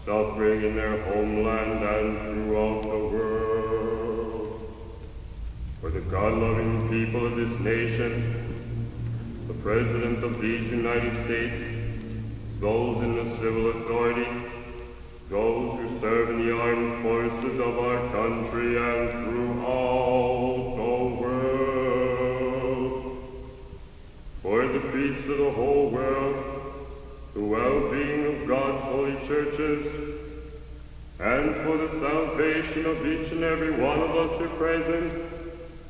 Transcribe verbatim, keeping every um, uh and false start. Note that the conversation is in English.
suffering in their homeland and throughout the world. For the God-loving people of this nation, the President of these United States, those in the civil authority, those who serve in the armed forces of our country and throughout the world, for the peace of the whole world, the well-being of God's holy churches, and for the salvation of each and every one of us who present,